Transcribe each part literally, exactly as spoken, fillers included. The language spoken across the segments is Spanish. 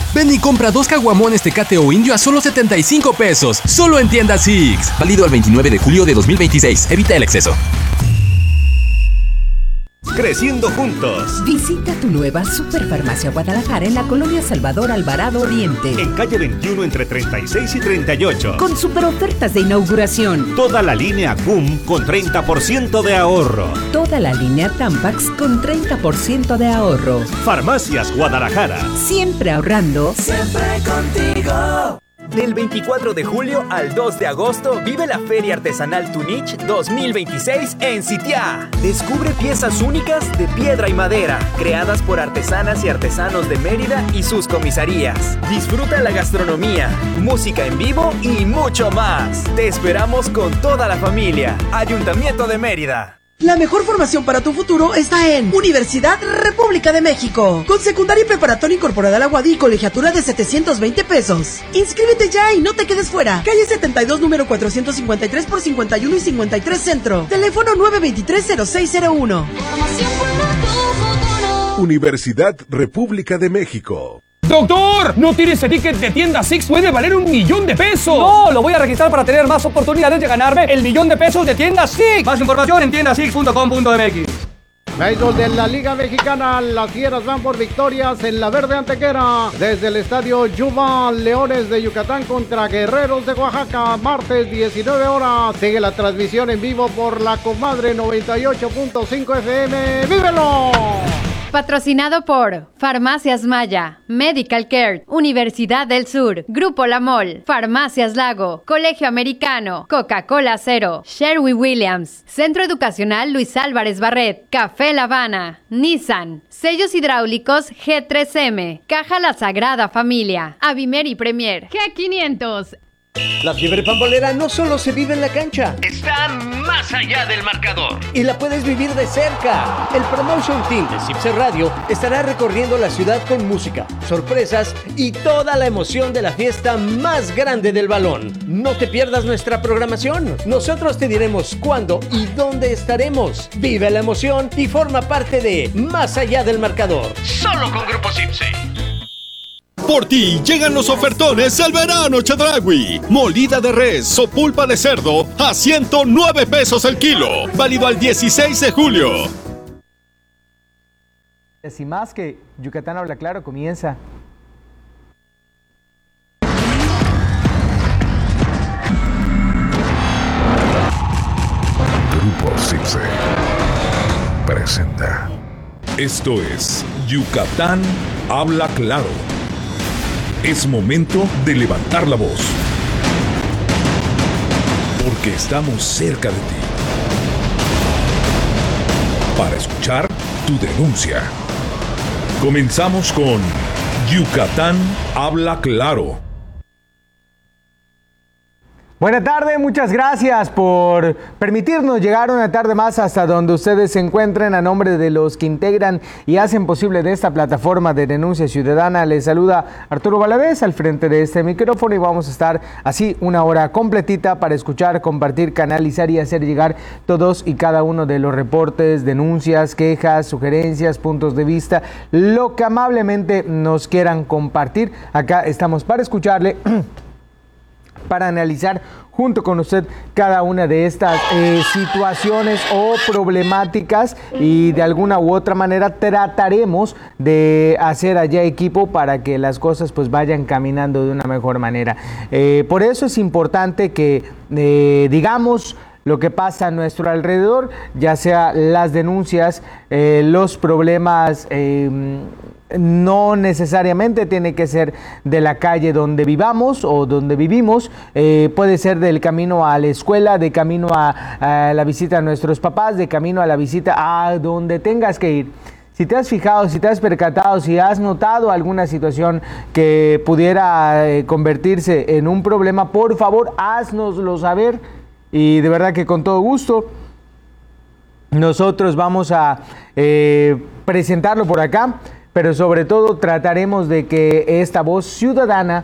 Ven y compra dos caguamones Tecate o Indio a solo setenta y cinco pesos. Solo en tiendas Six. Válido al veintinueve de julio de dos mil veintiséis. Evita el exceso. Creciendo juntos. Visita tu nueva Superfarmacia Guadalajara en la colonia Salvador Alvarado Oriente. En calle veintiuno entre treinta y seis y treinta y ocho. Con super ofertas de inauguración. Toda la línea G U M con treinta por ciento de ahorro. Toda la línea Tampax con treinta por ciento de ahorro. Farmacias Guadalajara. Siempre ahorrando. Siempre contigo. Del veinticuatro de julio al dos de agosto, vive la Feria Artesanal Tunich dos mil veintiséis en Sitiá. Descubre piezas únicas de piedra y madera, creadas por artesanas y artesanos de Mérida y sus comisarías. Disfruta la gastronomía, música en vivo y mucho más. Te esperamos con toda la familia. Ayuntamiento de Mérida. La mejor formación para tu futuro está en Universidad República de México. Con secundaria y preparatoria incorporada a la U A D y colegiatura de setecientos veinte pesos. Inscríbete ya y no te quedes fuera. Calle setenta y dos, número cuatrocientos cincuenta y tres por cincuenta y uno y cincuenta y tres Centro. Teléfono nueve dos tres, cero seis cero uno. Universidad República de México. ¡Doctor! No tire ese ticket de tienda Six, puede valer un millón de pesos. No, lo voy a registrar para tener más oportunidades de ganarme el millón de pesos de tienda Six. Más información en tienda six punto com punto m x. Béisbol de la Liga Mexicana, las Fieras van por victorias en la Verde Antequera. Desde el estadio Yuba, Leones de Yucatán contra Guerreros de Oaxaca, martes diecinueve horas. Sigue la transmisión en vivo por la Comadre noventa y ocho punto cinco F M. ¡Vívelo! Patrocinado por Farmacias Maya, Medical Care, Universidad del Sur, Grupo La Mol, Farmacias Lago, Colegio Americano, Coca-Cola Cero, Sherwin-Williams, Centro Educacional Luis Álvarez Barret, Café La Habana, Nissan, Sellos Hidráulicos G tres M, Caja La Sagrada Familia, Avimer y Premier, G quinientos. La fiebre pambolera no solo se vive en la cancha, está más allá del marcador y la puedes vivir de cerca. El Promotion Team de Cipse Radio estará recorriendo la ciudad con música, sorpresas y toda la emoción de la fiesta más grande del balón. No te pierdas nuestra programación. Nosotros te diremos cuándo y dónde estaremos. Vive la emoción y forma parte de Más allá del marcador. Solo con Grupo Cipse. Por ti llegan los ofertones al verano Chedraui. Molida de res o pulpa de cerdo a ciento nueve pesos el kilo. Válido al dieciséis de julio. Sin más que Yucatán Habla Claro comienza. Grupo Cipse presenta. Esto es Yucatán Habla Claro. Es momento de levantar la voz, porque estamos cerca de ti, para escuchar tu denuncia. Comenzamos con Yucatán Habla Claro. Buenas tardes, muchas gracias por permitirnos llegar una tarde más hasta donde ustedes se encuentren. A nombre de los que integran y hacen posible de esta plataforma de denuncia ciudadana, les saluda Arturo Valadez al frente de este micrófono y vamos a estar así una hora completita para escuchar, compartir, canalizar y hacer llegar todos y cada uno de los reportes, denuncias, quejas, sugerencias, puntos de vista, lo que amablemente nos quieran compartir. Acá estamos para escucharle, para analizar junto con usted cada una de estas eh, situaciones o problemáticas y de alguna u otra manera trataremos de hacer allá equipo para que las cosas pues vayan caminando de una mejor manera. Eh, por eso es importante que eh, digamos lo que pasa a nuestro alrededor, ya sea las denuncias, eh, los problemas, eh, no necesariamente tiene que ser de la calle donde vivamos o donde vivimos, eh, puede ser del camino a la escuela, de camino a, a la visita a nuestros papás, de camino a la visita a donde tengas que ir. Si te has fijado, si te has percatado, si has notado alguna situación que pudiera eh, convertirse en un problema, por favor, háznoslo saber y de verdad que con todo gusto nosotros vamos a eh, presentarlo por acá. Pero sobre todo trataremos de que esta voz ciudadana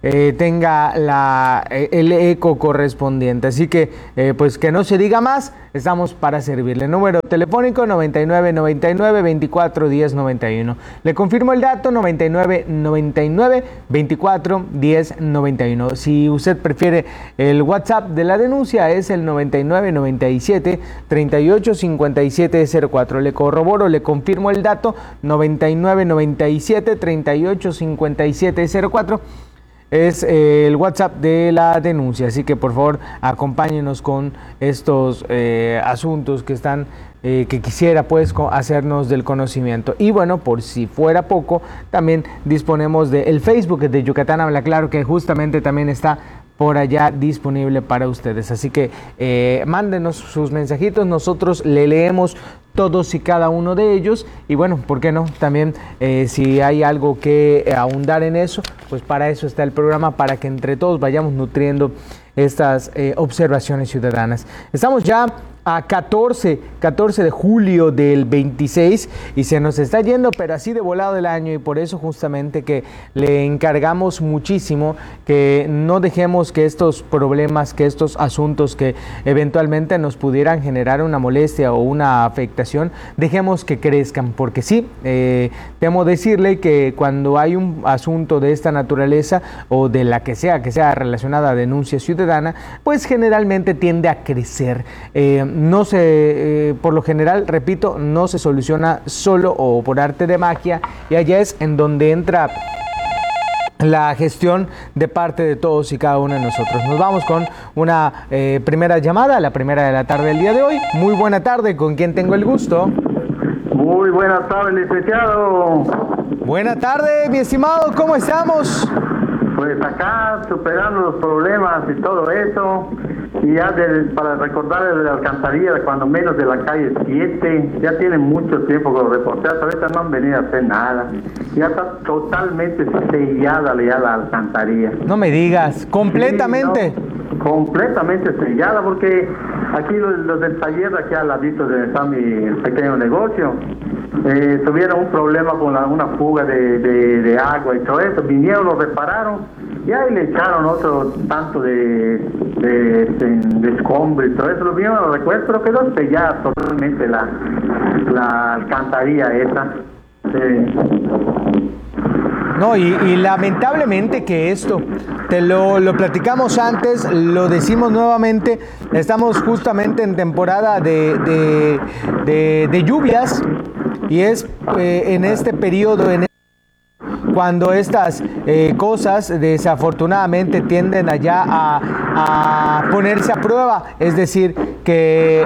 eh, tenga la, eh, el eco correspondiente. Así que, eh, pues que no se diga más, estamos para servirle. Número telefónico noventa y nueve noventa y nueve veinticuatro diez noventa y uno. Le confirmo el dato, noventa y nueve noventa y nueve veinticuatro diez noventa y uno. Si usted prefiere el WhatsApp de la denuncia, es el noventa y nueve noventa y siete treinta y ocho cincuenta y siete cero cuatro. Le corroboro, le confirmo el dato, noventa y nueve noventa y siete treinta y ocho cincuenta y siete cero cuatro. Es eh, el WhatsApp de la denuncia, así que por favor acompáñenos con estos eh, asuntos que están, eh, que quisiera pues hacernos del conocimiento. Y bueno, por si fuera poco, también disponemos del Facebook de Yucatán Habla Claro, que justamente también está por allá disponible para ustedes. Así que eh, mándenos sus mensajitos, nosotros le leemos todos y cada uno de ellos. Y bueno, ¿por qué no? También eh, si hay algo que eh, ahondar en eso, pues para eso está el programa, para que entre todos vayamos nutriendo estas eh, observaciones ciudadanas. Estamos ya a catorce de julio del veintiséis y se nos está yendo, pero así de volado el año, y por eso justamente que le encargamos muchísimo que no dejemos que estos problemas, que estos asuntos que eventualmente nos pudieran generar una molestia o una afectación, dejemos que crezcan, porque sí, eh, temo decirle que cuando hay un asunto de esta naturaleza o de la que sea, que sea relacionada a denuncia ciudadana, pues generalmente tiende a crecer. Eh, no se, eh, por lo general, repito, no se soluciona solo o por arte de magia, y allá es en donde entra la gestión de parte de todos y cada uno de nosotros. Nos vamos con una eh, primera llamada, la primera de la tarde del día de hoy. Muy buena tarde, ¿con quién tengo el gusto? Muy buenas tardes, licenciado. Buena tarde, mi estimado, ¿cómo estamos? Pues acá superando los problemas y todo eso, y ya de, para recordarles de la alcantarilla, cuando menos de la calle siete, ya tienen mucho tiempo con los reporteros, ahorita no han venido a hacer nada, ya está totalmente sellada ya la alcantarilla. No me digas, ¿completamente? Sí, no, completamente sellada, porque aquí los, los del taller, aquí al ladito de está mi pequeño negocio, eh, tuvieron un problema con la, una fuga de, de, de agua y todo eso, vinieron, lo repararon, y ahí le echaron otro tanto de, de, de, de escombro y todo eso, lo vieron, lo recuerdo, pero quedó sellada totalmente la, la alcantarilla esa. Sí. No, y, y lamentablemente que esto, te lo, lo platicamos antes, lo decimos nuevamente, estamos justamente en temporada de, de, de, de lluvias, y es eh, en este periodo, en cuando estas eh, cosas desafortunadamente tienden allá a, a ponerse a prueba, es decir, que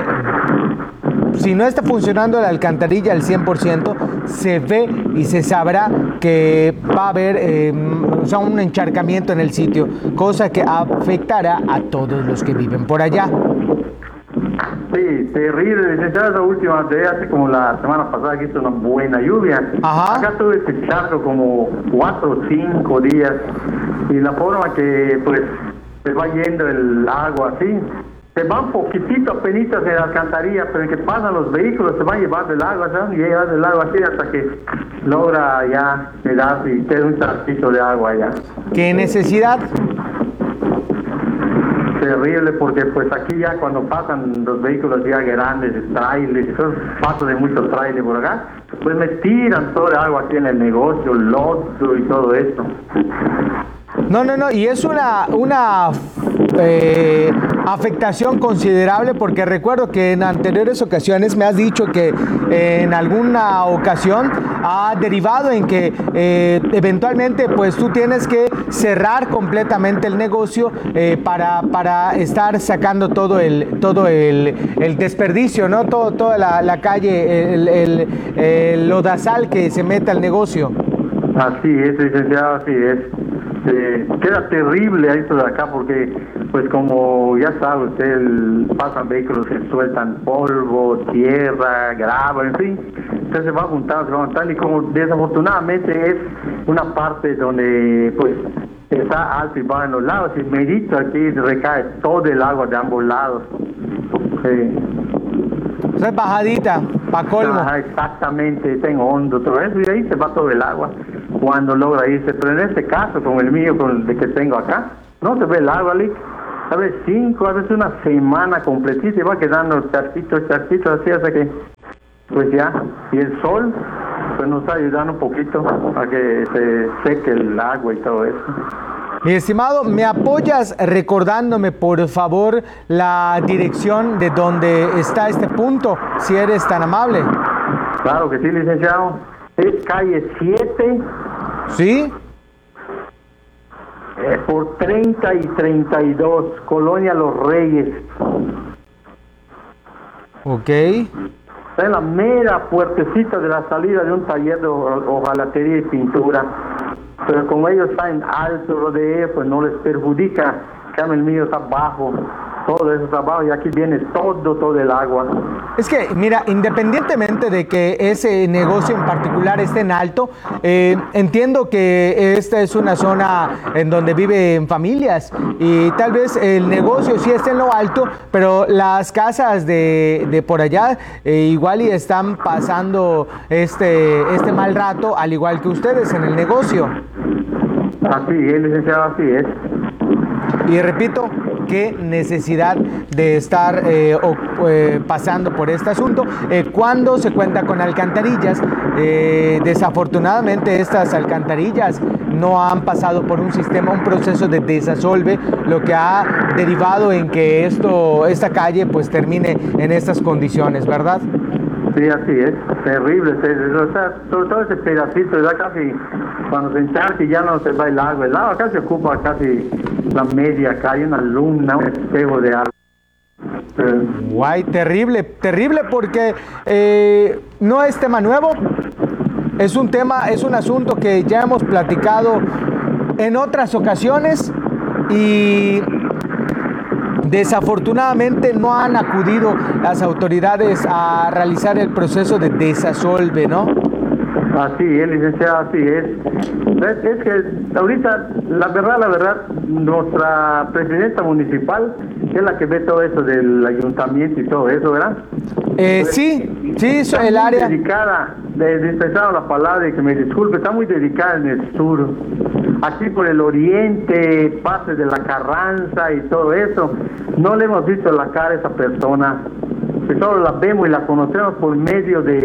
si no está funcionando la alcantarilla al cien por ciento, se ve y se sabrá que va a haber eh, o sea, un encharcamiento en el sitio, cosa que afectará a todos los que viven por allá. Sí, terrible, licenciado, esa última vez, hace como la semana pasada que hizo una buena lluvia. Ajá. Acá tuve este charco como cuatro o cinco días, y la forma que pues se va yendo el agua así, se va un poquitito apenas en la alcantarilla, pero en que pasan los vehículos se va llevando el agua, ¿sabes? Y llevando el agua así hasta que logra ya quedar y queda un charquito de agua allá. ¿Qué necesidad? Terrible, porque pues aquí ya cuando pasan los vehículos ya grandes, trailers, esos pasos de muchos trailers por acá, pues me tiran todo el agua aquí en el negocio, lodo y todo esto. No, no, no, y es una, una eh, afectación considerable, porque recuerdo que en anteriores ocasiones me has dicho que eh, en alguna ocasión ha derivado en que eh, eventualmente pues tú tienes que cerrar completamente el negocio eh, para, para estar sacando todo el todo el, el desperdicio, ¿no? Todo, toda la, la calle, el, el, el lodazal que se mete al negocio. Así es, licenciado, así es. Eh, queda terrible esto de acá, porque pues como ya sabe usted, el, pasan vehículos que sueltan polvo, tierra, grava, en fin, entonces se va juntando, se va juntando, y como desafortunadamente es una parte donde pues está alto y bajo en los lados, y medito aquí recae todo el agua de ambos lados. Sí. Eso es bajadita, pa' colmo. Ajá, exactamente, está en hondo todo eso, y ahí se va todo el agua. cuando logra irse. Pero en este caso, con el mío, con el que tengo acá, no se ve el agua, Lick. A veces cinco, a veces una semana completita y va quedando charquitos, charquitos, así hasta que, pues ya, y el sol, pues nos está ayudando un poquito a que se seque el agua y todo eso. Mi estimado, ¿me apoyas recordándome, por favor, la dirección de donde está este punto, si eres tan amable? Claro que sí, licenciado. Es calle siete. ¿Sí? Eh, por treinta y treinta y dos, Colonia Los Reyes. Ok. Está en la mera puertecita de la salida de un taller de hojalatería y pintura. Pero como ellos están en alto de pues no les perjudica. Que el mío está bajo. Todo eso está abajo y aquí viene todo, todo el agua. Es que, mira, independientemente de que ese negocio en particular esté en alto, eh, entiendo que esta es una zona en donde viven familias y tal vez el negocio sí esté en lo alto, pero las casas de, de por allá eh, igual y están pasando este, este mal rato, al igual que ustedes en el negocio. Así es, licenciado, así es. Y repito, qué necesidad de estar eh, o, eh, pasando por este asunto. Eh, cuando se cuenta con alcantarillas, eh, desafortunadamente estas alcantarillas no han pasado por un sistema, un proceso de desasolve, lo que ha derivado en que esto, esta calle pues termine en estas condiciones, ¿verdad? Sí, así es, terrible, o sea, sobre todo ese pedacito, ya casi cuando se encharque ya no se va el agua, el agua acá se ocupa casi la media calle, una luna, un espejo de agua. Eh. Guay, terrible, terrible porque eh, no es tema nuevo, es un tema, es un asunto que ya hemos platicado en otras ocasiones y desafortunadamente no han acudido las autoridades a realizar el proceso de desasolve, ¿no? Así es, licenciado, así es. Es, es que ahorita, la verdad, la verdad, nuestra presidenta municipal es la que ve todo eso del ayuntamiento y todo eso, ¿verdad? Eh, pues, sí, sí, eso, el área. Dedicada, de, dispensado la palabra y que me disculpe, está muy dedicada en el sur. Aquí por el oriente, pases de la Carranza y todo eso, no le hemos visto la cara a esa persona. Que solo la vemos y la conocemos por medio de,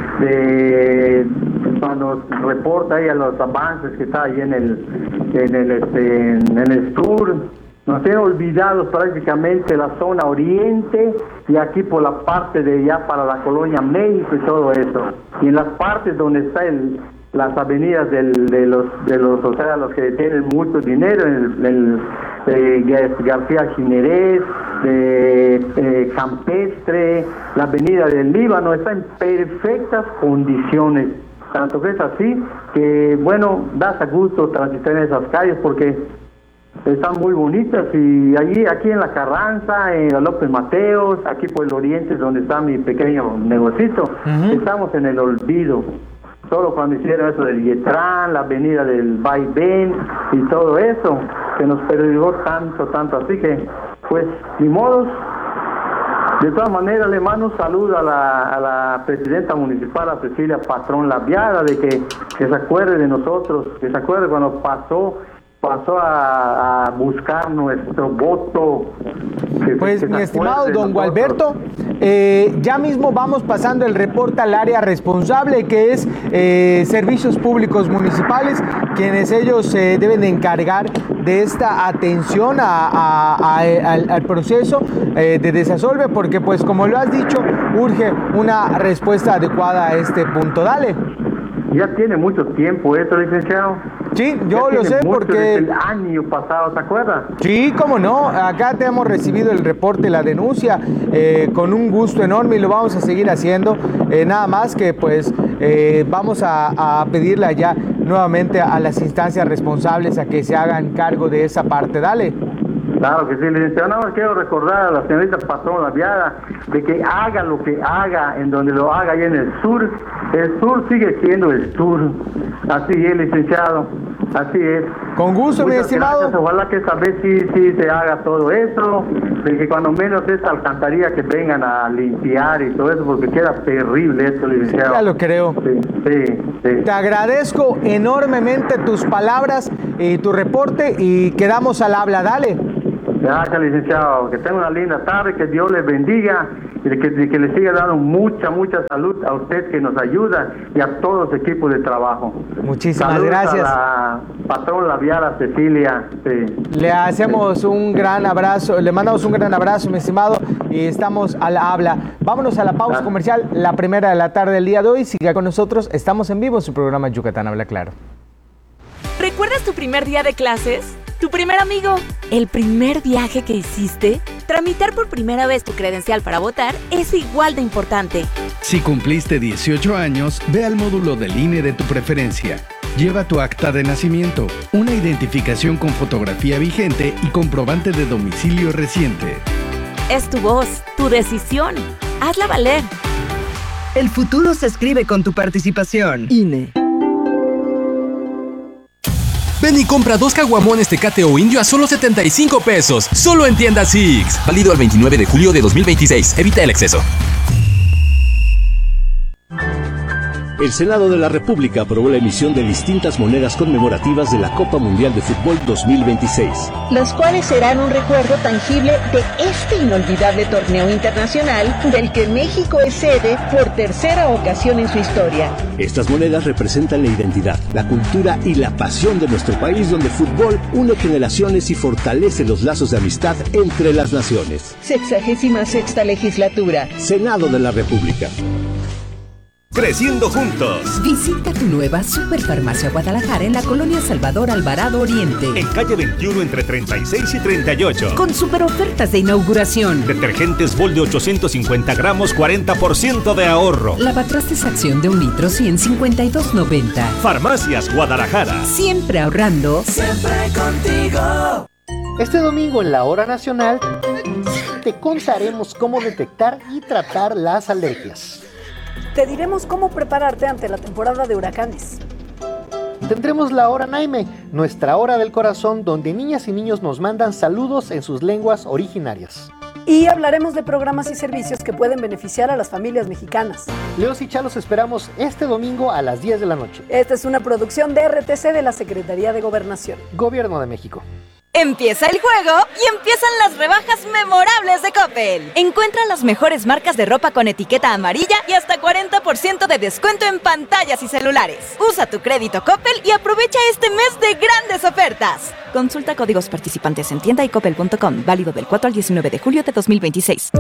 de cuando reporta ella los avances que está ahí en el en el este en el sur. Nos tiene olvidados prácticamente la zona oriente y aquí por la parte de allá para la colonia México y todo eso. Y en las partes donde está el las avenidas del, de los de los o sea los que tienen mucho dinero, el, el de García Ginerés, de eh, Campestre, la avenida del Líbano, está en perfectas condiciones, tanto que es así que bueno, da hasta gusto transitar en esas calles porque están muy bonitas. Y allí, aquí en la Carranza, en la López Mateos, aquí por el oriente donde está mi pequeño negocito, uh-huh. Estamos en el olvido. Solo cuando hicieron eso del Yetrán, la avenida del Vaivén y todo eso, que nos perjudicó tanto, tanto. Así que, pues, ni modos. De todas maneras, le mando un saludo a la, a la presidenta municipal, a Cecilia Patrón Laviada, de que, que se acuerde de nosotros, que se acuerde cuando pasó pasó a, a buscar nuestro voto. Que, pues que mi estimado don Gualberto, eh, ya mismo vamos pasando el reporte al área responsable, que es eh, Servicios Públicos Municipales, quienes ellos se eh, deben de encargar de esta atención a, a, a, al, al proceso eh, de desasolve, porque pues como lo has dicho, urge una respuesta adecuada a este punto. Dale. Ya tiene mucho tiempo esto, licenciado. Sí, yo lo sé porque... Desde el año pasado, ¿te acuerdas? Sí, cómo no. Acá te hemos recibido el reporte, la denuncia, eh, con un gusto enorme y lo vamos a seguir haciendo. Eh, nada más que pues eh, vamos a, a pedirle allá nuevamente a las instancias responsables a que se hagan cargo de esa parte. Dale. Claro que sí, licenciado. Nada más quiero recordar a la señorita Patrón Laviada de que haga lo que haga, en donde lo haga allá en el sur. El sur sigue siendo el sur. Así es, licenciado. Así es. Con gusto, Muchas mi estimado. Gracias. Ojalá que esta vez sí, sí se haga todo eso, de que cuando menos esta alcantarilla que vengan a limpiar y todo eso, porque queda terrible esto, licenciado. Ya lo creo. Sí, sí, sí. Te agradezco enormemente tus palabras y tu reporte y quedamos al habla. Dale. Gracias, licenciado. Que tenga una linda tarde, que Dios les bendiga y que, que le siga dando mucha, mucha salud a usted que nos ayuda y a todos los equipos de trabajo. Muchísimas Saludos gracias. A la patrón labial Cecilia. Sí. Le hacemos un gran abrazo, le mandamos un gran abrazo, mi estimado, y estamos al habla. Vámonos a la pausa comercial, la primera de la tarde del día de hoy. Siga con nosotros, estamos en vivo en su programa Yucatán Habla Claro. ¿Recuerdas tu primer día de clases? ¿Tu primer amigo? ¿El primer viaje que hiciste? Tramitar por primera vez tu credencial para votar es igual de importante. Si cumpliste dieciocho años, ve al módulo del I N E de tu preferencia. Lleva tu acta de nacimiento, una identificación con fotografía vigente y comprobante de domicilio reciente. Es tu voz, tu decisión. Hazla valer. El futuro se escribe con tu participación. I N E. Ven y compra dos caguamones Tecate o Indio a solo setenta y cinco pesos. Solo en tiendas Six. Válido al veintinueve de julio de dos mil veintiséis. Evita el exceso. El Senado de la República aprobó la emisión de distintas monedas conmemorativas de la Copa Mundial de Fútbol dos mil veintiséis. Las cuales serán un recuerdo tangible de este inolvidable torneo internacional del que México es sede por tercera ocasión en su historia. Estas monedas representan la identidad, la cultura y la pasión de nuestro país, donde el fútbol une generaciones y fortalece los lazos de amistad entre las naciones. Sexagésima sexta legislatura. Senado de la República. Creciendo juntos. Visita tu nueva Superfarmacia Guadalajara en la colonia Salvador Alvarado Oriente. En calle veintiuno entre treinta y seis y treinta y ocho. Con super ofertas de inauguración. Detergentes Vol de ochocientos cincuenta gramos, cuarenta por ciento de ahorro. Lavatrastes Acción de un litro, ciento cincuenta y dos noventa. Farmacias Guadalajara. Siempre ahorrando. Siempre contigo. Este domingo en la Hora Nacional te contaremos cómo detectar y tratar las alergias. Te diremos cómo prepararte ante la temporada de huracanes. Tendremos la Hora Naime, nuestra hora del corazón, donde niñas y niños nos mandan saludos en sus lenguas originarias. Y hablaremos de programas y servicios que pueden beneficiar a las familias mexicanas. Leos y Chalos esperamos este domingo a las diez de la noche. Esta es una producción de R T C de la Secretaría de Gobernación. Gobierno de México. Empieza el juego y empiezan las rebajas memorables de Coppel. Encuentra las mejores marcas de ropa con etiqueta amarilla y hasta cuarenta por ciento de descuento en pantallas y celulares. Usa tu crédito Coppel y aprovecha este mes de grandes ofertas. Consulta códigos participantes en tienda y coppel punto com. Válido del cuatro al diecinueve de julio de dos mil veintiséis.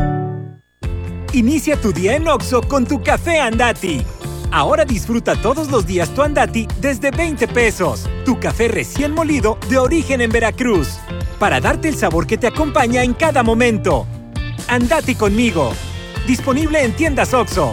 Inicia tu día en Oxxo con tu café Andati. Ahora disfruta todos los días tu Andati desde veinte pesos. Tu café recién molido de origen en Veracruz. Para darte el sabor que te acompaña en cada momento. Andati conmigo. Disponible en tiendas Oxxo.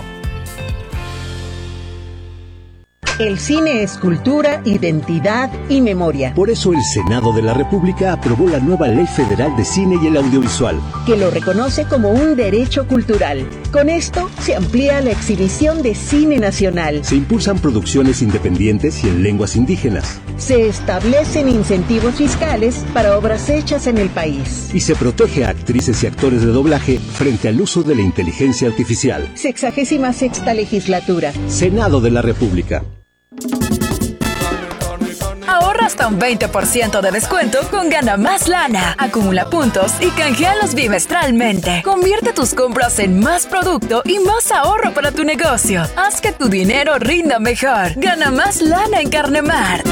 El cine es cultura, identidad y memoria. Por eso el Senado de la República aprobó la nueva Ley Federal de Cine y el Audiovisual, que lo reconoce como un derecho cultural. Con esto se amplía la exhibición de cine nacional. Se impulsan producciones independientes y en lenguas indígenas. Se establecen incentivos fiscales para obras hechas en el país. Y se protege a actrices y actores de doblaje frente al uso de la inteligencia artificial. Sexagésima sexta legislatura. Senado de la República. Ahorra hasta un veinte por ciento de descuento con Gana Más Lana. Acumula puntos y canjealos bimestralmente. Convierte tus compras en más producto y más ahorro para tu negocio. Haz que tu dinero rinda mejor. Gana Más Lana en Carnemart.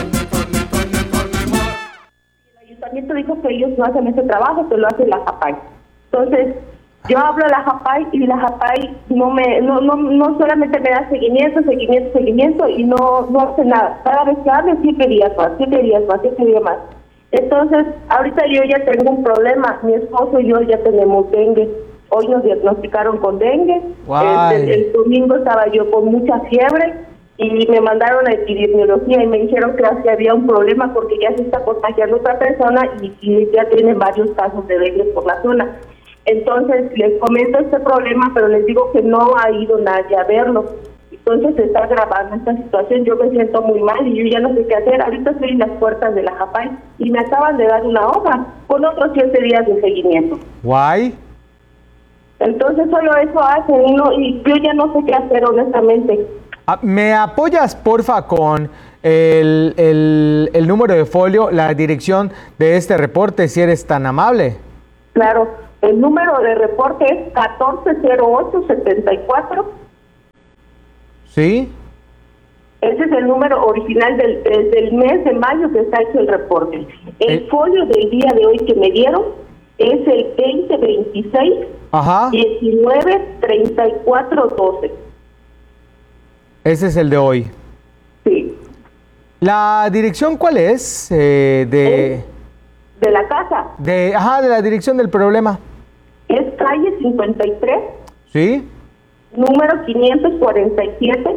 El ayuntamiento dijo que ellos no hacen ese trabajo, que lo hace la JAPAI. Entonces, yo hablo a la JAPAI y la JAPAI no me no, no no solamente me da seguimiento, seguimiento, seguimiento y no no hace nada. Cada vez que hablo, siete días más, siete días más, siete días más. Entonces, ahorita yo ya tengo un problema. Mi esposo y yo ya tenemos dengue. Hoy nos diagnosticaron con dengue. El, el, el domingo estaba yo con mucha fiebre y me mandaron a epidemiología y me dijeron que había un problema porque ya se está contagiando otra persona y, y ya tienen varios casos de dengue por la zona. Entonces les comento este problema, pero les digo que no ha ido nadie a verlo. Entonces se está agravando esta situación, yo me siento muy mal y yo ya no sé qué hacer. Ahorita estoy en las puertas de la Japay y me acaban de dar una hoja con otros siete días de seguimiento. Guay. Entonces solo eso hacen y, no, y yo ya no sé qué hacer honestamente. Ah, ¿me apoyas porfa con el, el, el número de folio, la dirección de este reporte, si eres tan amable? Claro, el número de reporte es catorce cero ocho setenta y cuatro. ¿Sí? Ese es el número original del, desde el mes de mayo que está hecho el reporte. El eh. folio del día de hoy que me dieron es el veinte veintiséis, Ajá. diecinueve treinta y cuatro doce. Ese es el de hoy. Sí. ¿La dirección cuál es? Eh, de... Es de la casa. De, ajá, de la dirección del problema. Es calle cincuenta y tres. ¿Sí? Número quinientos cuarenta y siete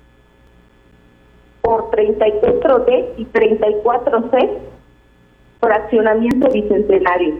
por treinta y cuatro D y treinta y cuatro C, fraccionamiento Bicentenario.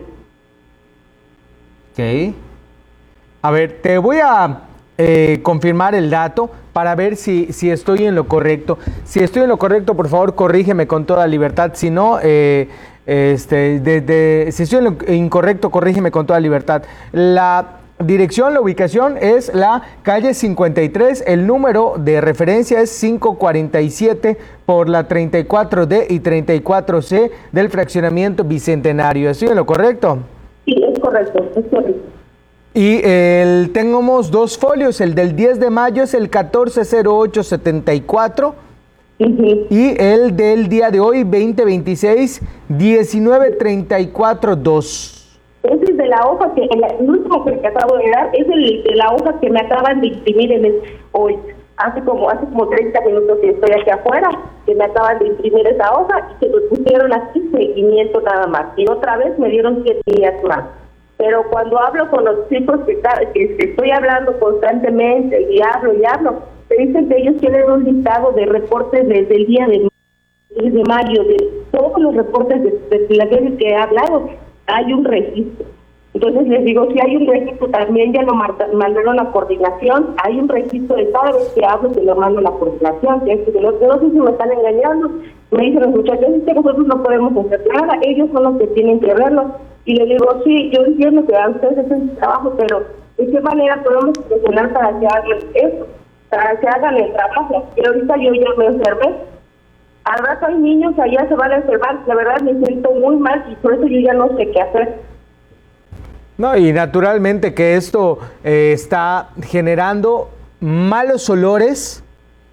Ok. A ver, te voy a eh, confirmar el dato para ver si, si estoy en lo correcto. Si estoy en lo correcto, por favor, corrígeme con toda libertad. Si no, eh, este, de, de, si estoy en lo incorrecto, corrígeme con toda libertad. La dirección, la ubicación es la calle cincuenta y tres, el número de referencia es quinientos cuarenta y siete por la treinta y cuatro D y treinta y cuatro C del fraccionamiento Bicentenario. ¿Estoy en lo correcto? Sí, es correcto, es correcto. Y el, tenemos dos folios, el del diez de mayo es el catorce cero ocho setenta y cuatro uh-huh. y el del día de hoy, veinte veintiséis, diecinueve treinta y cuatro dos. Ese es de la hoja que, el, el último que te acabo de dar, es el de la hoja que me acaban de imprimir en el, hoy. Hace como hace como treinta minutos que estoy aquí afuera, que me acaban de imprimir esa hoja y que me pusieron aquí seguimiento nada más. Y otra vez me dieron siete días más. Pero cuando hablo con los chicos que, que estoy hablando constantemente y hablo y hablo, me dicen que ellos tienen un listado de reportes desde el día de, de mayo, de todos los reportes de, de la gente que he hablado. Hay un registro. Entonces les digo, si hay un registro, también ya lo mandaron a la coordinación, hay un registro de cada vez que hablo, que lo mando a la coordinación, que, es que no, no sé si me están engañando. Me dicen los muchachos, es que nosotros no podemos hacer nada, ellos son los que tienen que verlo. Y les digo, sí, yo entiendo que a ustedes hacen su trabajo, pero ¿de qué manera podemos presionar para que hagan eso? Para que hagan el trabajo. Y ahorita yo ya me enfermé. Al rato hay niños allá se van a enfermar, la verdad me siento muy mal y por eso yo ya no sé qué hacer. No, y naturalmente que esto eh, está generando malos olores,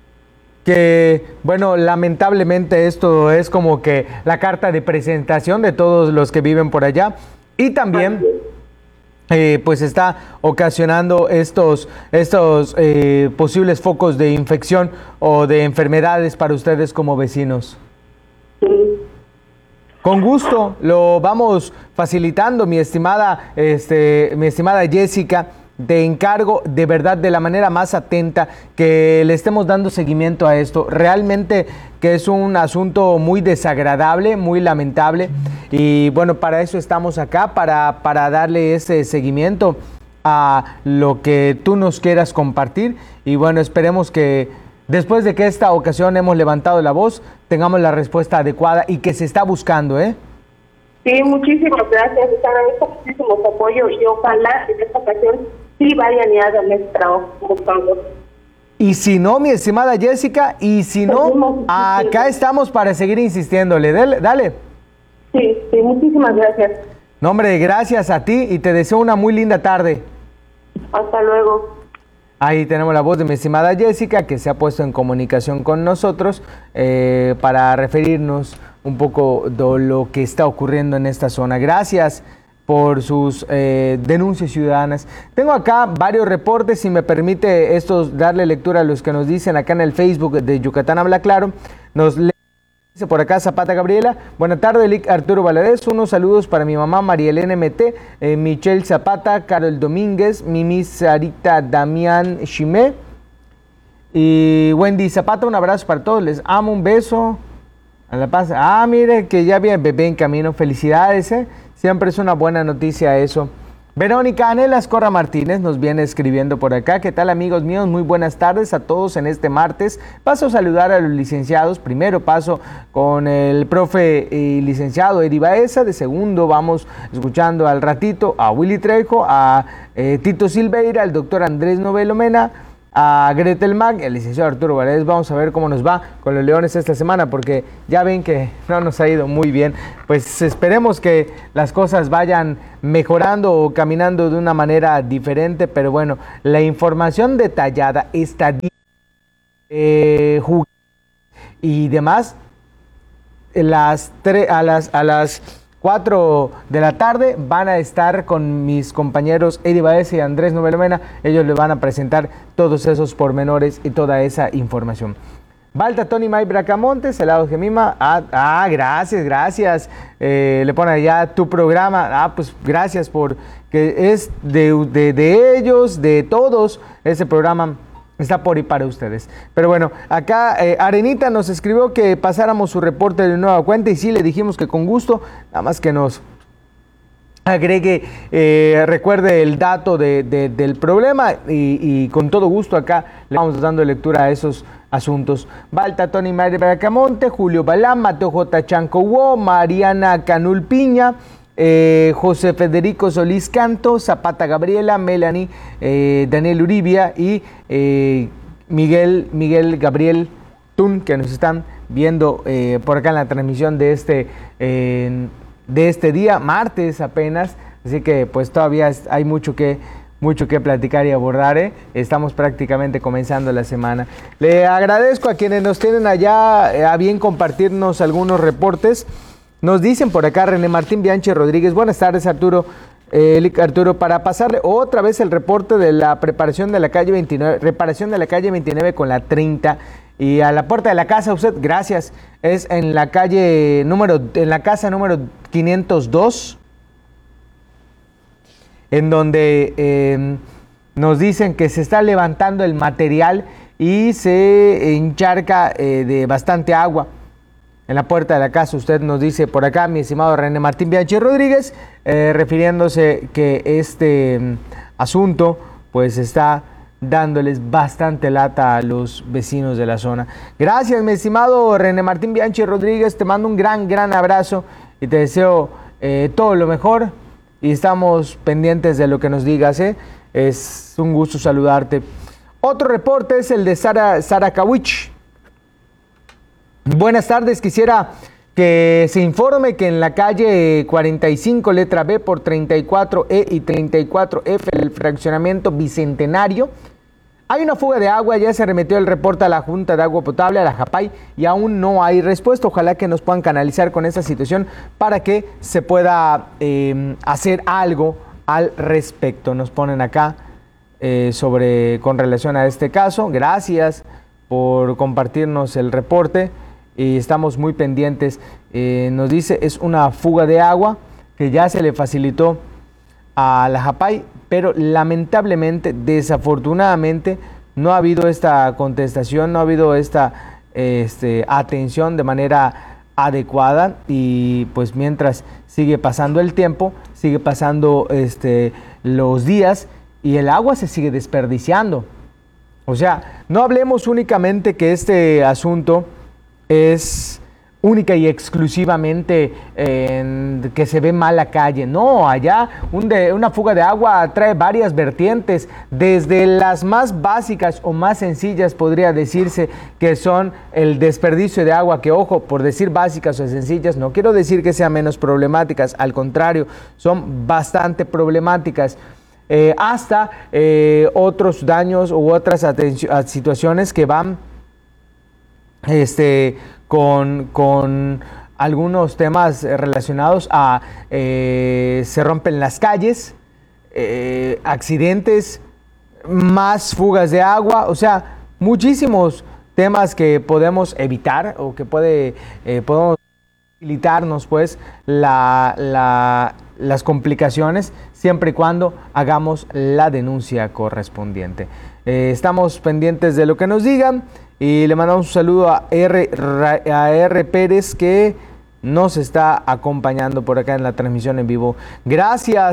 que bueno, lamentablemente esto es como que la carta de presentación de todos los que viven por allá y también eh, pues está ocasionando estos, estos eh, posibles focos de infección o de enfermedades para ustedes como vecinos. Con gusto, lo vamos facilitando, mi estimada, este, mi estimada Jessica. Te encargo de verdad de la manera más atenta que le estemos dando seguimiento a esto. Realmente que es un asunto muy desagradable, muy lamentable. Y bueno, para eso estamos acá, para, para darle ese seguimiento a lo que tú nos quieras compartir. Y bueno, esperemos que después de que esta ocasión hemos levantado la voz, tengamos la respuesta adecuada y que se está buscando, ¿eh? Sí, muchísimas gracias. Les agradezco muchísimo su apoyo y ojalá en esta ocasión sí vayan y hagan este trabajo, por favor. Y si no, mi estimada Jessica, y si no, acá estamos para seguir insistiéndole. Dale. dale. Sí, sí, muchísimas gracias. No, hombre, gracias a ti y te deseo una muy linda tarde. Hasta luego. Ahí tenemos la voz de mi estimada Jessica, que se ha puesto en comunicación con nosotros eh, para referirnos un poco de lo que está ocurriendo en esta zona. Gracias por sus eh, denuncias ciudadanas. Tengo acá varios reportes, si me permite estos darle lectura a los que nos dicen acá en el Facebook de Yucatán Habla Claro. Nos dice por acá Zapata Gabriela. Buenas tardes, Lic Arturo Valadez. Unos saludos para mi mamá María Elena M T, eh, Michelle Zapata, Carol Domínguez, Mimi Sarita Damián Chimé y Wendy Zapata. Un abrazo para todos. Les amo, un beso. A La Paz. Ah, mire que ya viene bebé en camino. Felicidades, ¿eh? Siempre es una buena noticia eso. Verónica Anelas Corra Martínez nos viene escribiendo por acá. ¿Qué tal, amigos míos? Muy buenas tardes a todos en este martes. Paso a saludar a los licenciados. Primero paso con el profe y licenciado Edi Baeza. De segundo vamos escuchando al ratito a Willy Trejo, a eh, Tito Silveira, al doctor Andrés Novelo Mena, a Gretel Mag, el licenciado Arturo Varedes. Vamos a ver cómo nos va con los Leones esta semana, porque ya ven que no nos ha ido muy bien. Pues esperemos que las cosas vayan mejorando o caminando de una manera diferente, pero bueno, la información detallada, estadística, eh, y demás, las tre- a las a las cuatro de la tarde van a estar con mis compañeros Edi Baez y Andrés Novelo Mena. Ellos les van a presentar todos esos pormenores y toda esa información. Balta Tony May Bracamontes, helado Gemima. Ah, ah, gracias, gracias. Eh, le pone allá tu programa. Ah, pues gracias por que es de, de, de ellos, de todos. Ese programa está por y para ustedes. Pero bueno, acá eh, Arenita nos escribió que pasáramos su reporte de nueva cuenta y sí, le dijimos que con gusto, nada más que nos agregue, eh, recuerde el dato de, de, del problema y, y con todo gusto acá le vamos dando lectura a esos asuntos. Balta Tony María Bracamonte, Julio Balán, Mateo J. Chancohuó, Mariana Canul Piña, Eh, José Federico Solís Canto, Zapata Gabriela, Melanie, eh, Daniel Uribia y eh, Miguel, Miguel Gabriel Tun, que nos están viendo eh, por acá en la transmisión de este, eh, de este día, martes apenas, así que pues todavía hay mucho que, mucho que platicar y abordar, ¿eh? Estamos prácticamente comenzando la semana. Le agradezco a quienes nos tienen allá eh, a bien compartirnos algunos reportes. Nos dicen por acá René Martín Bianchi Rodríguez, buenas tardes Arturo, eh, Arturo, para pasarle otra vez el reporte de la preparación de la calle veintinueve, reparación de la calle veintinueve con la treinta y a la puerta de la casa, usted, gracias, es en la calle número, en la casa número quinientos dos, en donde eh, nos dicen que se está levantando el material y se encharca eh, de bastante agua. En la puerta de la casa, usted nos dice por acá, mi estimado René Martín Bianchi Rodríguez, eh, refiriéndose que este mm, asunto pues está dándoles bastante lata a los vecinos de la zona. Gracias, mi estimado René Martín Bianchi Rodríguez, te mando un gran, gran abrazo y te deseo eh, todo lo mejor y estamos pendientes de lo que nos digas, ¿eh? Es un gusto saludarte. Otro reporte es el de Sara, Sara Kawich. Buenas tardes, quisiera que se informe que en la calle cuarenta y cinco, letra B por treinta y cuatro E y treinta y cuatro F, el fraccionamiento Bicentenario, hay una fuga de agua. Ya se remitió el reporte a la Junta de Agua Potable, a la JAPAI, y aún no hay respuesta. Ojalá que nos puedan canalizar con esa situación para que se pueda eh, hacer algo al respecto. Nos ponen acá eh, sobre con relación a este caso. Gracias por compartirnos el reporte. Y estamos muy pendientes. Eh, nos dice, es una fuga de agua que ya se le facilitó a la JAPAI, pero lamentablemente, desafortunadamente, no ha habido esta contestación, no ha habido esta este, atención de manera adecuada y pues mientras sigue pasando el tiempo, sigue pasando este, los días y el agua se sigue desperdiciando. O sea, no hablemos únicamente que este asunto es única y exclusivamente eh, que se ve mal la calle. No, allá un de, una fuga de agua trae varias vertientes, desde las más básicas o más sencillas podría decirse que son el desperdicio de agua, que ojo, por decir básicas o sencillas, no quiero decir que sean menos problemáticas, al contrario, son bastante problemáticas. Eh, hasta eh, otros daños u otras situaciones que van Este, con, con algunos temas relacionados a eh, se rompen las calles, eh, accidentes, más fugas de agua, o sea, muchísimos temas que podemos evitar o que puede eh, podemos facilitarnos pues la, la, las complicaciones siempre y cuando hagamos la denuncia correspondiente. Eh, estamos pendientes de lo que nos digan. Y le mandamos un saludo a R, a R Pérez, que nos está acompañando por acá en la transmisión en vivo. Gracias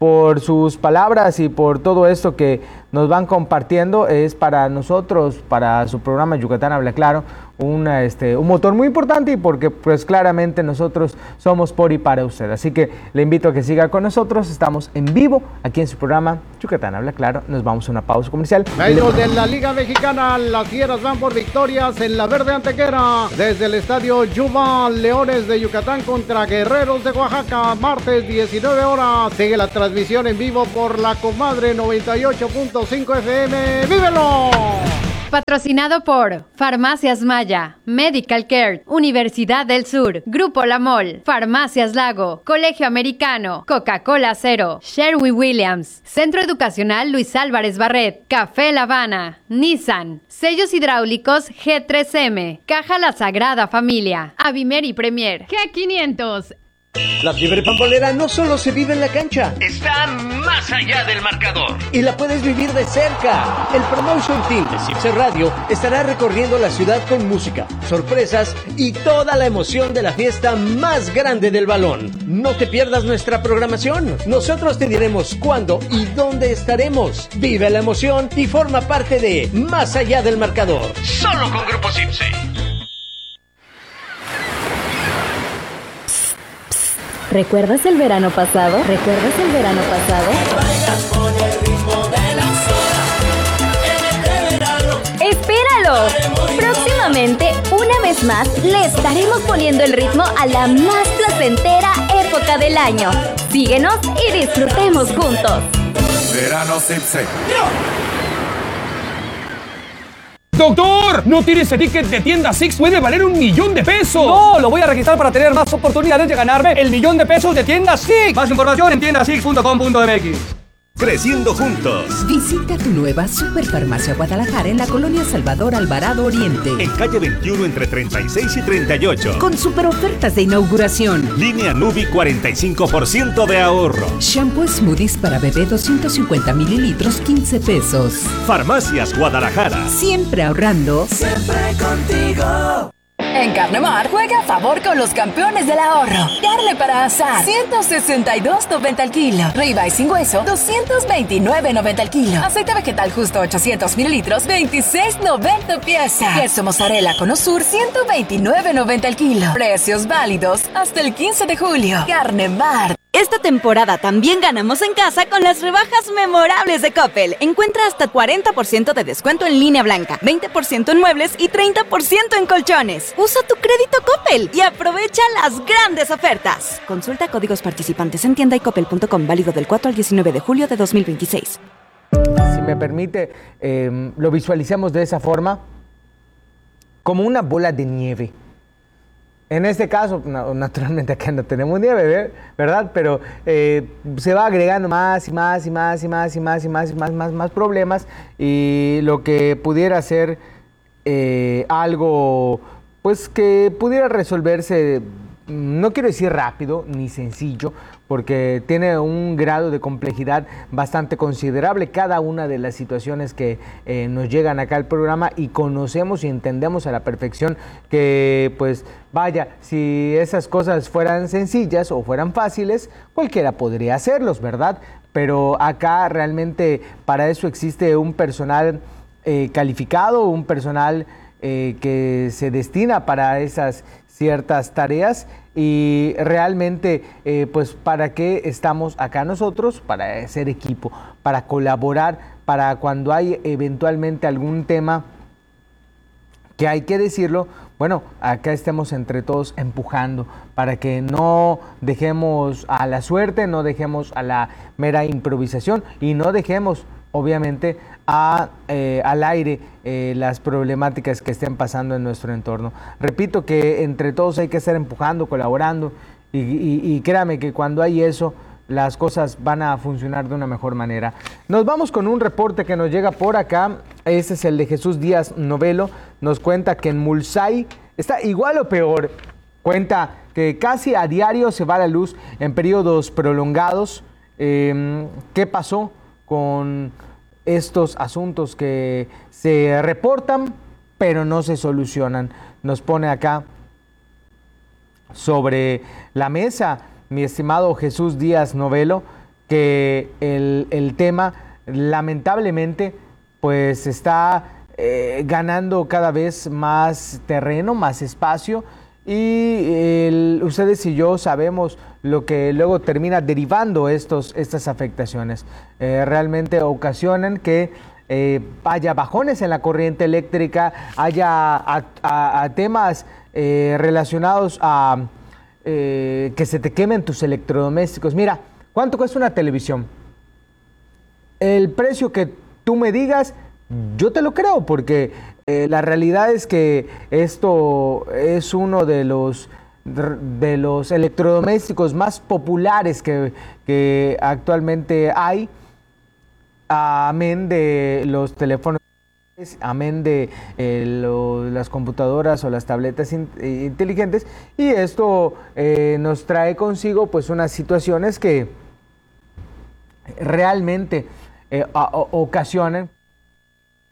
por sus palabras y por todo esto que nos van compartiendo. Es para nosotros, para su programa Yucatán Habla Claro, una, este, un motor muy importante, y porque pues claramente nosotros somos por y para usted. Así que le invito a que siga con nosotros. Estamos en vivo aquí en su programa Yucatán Habla Claro. Nos vamos a una pausa comercial. Béisbol de la Liga Mexicana, las Fieras van por victorias en la Verde Antequera. Desde el estadio Yuba, Leones de Yucatán contra Guerreros de Oaxaca, martes diecinueve horas. Sigue la transmisión en vivo por la Comadre noventa y ocho punto cinco F M. ¡Vívelo! Patrocinado por Farmacias Maya, Medical Care, Universidad del Sur, Grupo La Mol, Farmacias Lago, Colegio Americano, Coca-Cola Cero, Sherwin Williams, Centro Educacional Luis Álvarez Barret, Café La Habana, Nissan, Sellos Hidráulicos G tres M, Caja La Sagrada Familia, Avimer y Premier, G quinientos. La fiebre pambolera no solo se vive en la cancha, está más allá del marcador. Y la puedes vivir de cerca. El Promotion Team de Cipse Radio estará recorriendo la ciudad con música, sorpresas y toda la emoción de la fiesta más grande del balón. No te pierdas nuestra programación. Nosotros te diremos cuándo y dónde estaremos. Vive la emoción y forma parte de Más allá del marcador. Solo con Grupo Cipse. ¿Recuerdas el verano pasado? ¿Recuerdas el verano pasado? Bailas con el ritmo de las olas. En este verano. ¡Espéralo! Próximamente, una vez más, le estaremos poniendo el ritmo a la más placentera época del año. Síguenos y disfrutemos juntos. Verano Cipse. ¡Doctor! ¿No tienes ese ticket de tienda Six? ¡Puede valer un millón de pesos! ¡No! Lo voy a registrar para tener más oportunidades de ganarme el millón de pesos de tienda Six. Más información en tienda six punto com punto m x. Creciendo juntos. Visita tu nueva Superfarmacia Guadalajara en la colonia Salvador Alvarado Oriente. En calle veintiuno entre treinta y seis y treinta y ocho. Con super ofertas de inauguración. Línea Nubi cuarenta y cinco por ciento de ahorro. Shampoo Smoothies para bebé doscientos cincuenta mililitros, quince pesos. Farmacias Guadalajara. Siempre ahorrando. Siempre contigo. En Carnemar, juega a favor con los campeones del ahorro. Carne para asar, ciento sesenta y dos noventa el kilo. Ribeye sin hueso, doscientos veintinueve noventa el kilo. Aceite vegetal justo ochocientos mililitros, veintiséis noventa pieza. Queso mozzarella con Osur, ciento veintinueve noventa el kilo. Precios válidos hasta el quince de julio. Carnemar. Esta temporada también ganamos en casa con las rebajas memorables de Coppel. Encuentra hasta cuarenta por ciento de descuento en línea blanca, veinte por ciento en muebles y treinta por ciento en colchones. Usa tu crédito Coppel y aprovecha las grandes ofertas. Consulta códigos participantes en tienda y coppel punto com, válido del cuatro al diecinueve de julio de dos mil veintiséis. Si me permite, eh, lo visualicemos de esa forma, como una bola de nieve. En este caso, naturalmente acá no tenemos nieve, ¿verdad? Pero eh, se va agregando más y más y más y más y más y más y más, más, más problemas, y lo que pudiera ser eh, algo, pues que pudiera resolverse, no quiero decir rápido ni sencillo, porque tiene un grado de complejidad bastante considerable cada una de las situaciones que eh, nos llegan acá al programa, y conocemos y entendemos a la perfección que, pues, vaya, si esas cosas fueran sencillas o fueran fáciles, cualquiera podría hacerlos, ¿verdad? Pero acá realmente para eso existe un personal eh, calificado, un personal eh, que se destina para esas ciertas tareas, y realmente eh, pues para qué estamos acá nosotros, para ser equipo, para colaborar, para cuando hay eventualmente algún tema que hay que decirlo, bueno, acá estemos entre todos empujando para que no dejemos a la suerte, no dejemos a la mera improvisación, y no dejemos obviamente a, eh, al aire eh, las problemáticas que estén pasando en nuestro entorno. Repito que entre todos hay que estar empujando, colaborando, y, y, y créame que cuando hay eso, las cosas van a funcionar de una mejor manera. Nos vamos con un reporte que nos llega por acá. Este es el de Jesús Díaz Novelo. Nos cuenta que en Mulsay está igual o peor. Cuenta que casi a diario se va la luz en periodos prolongados. Eh, ¿Qué pasó con estos asuntos que se reportan pero no se solucionan? Nos pone acá sobre la mesa mi estimado Jesús Díaz Novelo, que el, el tema lamentablemente pues está eh, ganando cada vez más terreno, más espacio, y el, ustedes y yo sabemos lo que luego termina derivando estos, estas afectaciones. Eh, realmente ocasionan que eh, haya bajones en la corriente eléctrica, haya a, a, a temas eh, relacionados a eh, que se te quemen tus electrodomésticos. Mira, ¿cuánto cuesta una televisión? El precio que tú me digas, yo te lo creo, porque eh, la realidad es que esto es uno de los, de los electrodomésticos más populares que, que actualmente hay, amén de los teléfonos, amén de eh, lo, las computadoras o las tabletas in, eh, inteligentes, y esto eh, nos trae consigo pues unas situaciones que realmente eh, a, a, ocasionan